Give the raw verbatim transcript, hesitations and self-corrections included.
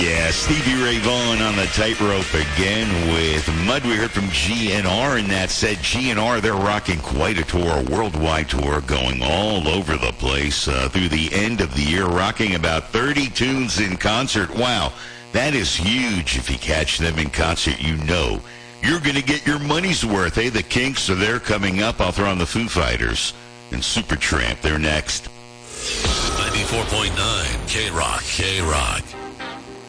Yeah, Stevie Ray Vaughan on the tightrope again with Mud. We heard from G N R, and that said G N R, they're rocking quite a tour, a worldwide tour going all over the place uh, through the end of the year, rocking about thirty tunes in concert. Wow, that is huge. If you catch them in concert, you know you're going to get your money's worth. Hey, the Kinks are there coming up. I'll throw on the Foo Fighters and Supertramp. They're next. ninety-four point nine K-Rock, K-Rock.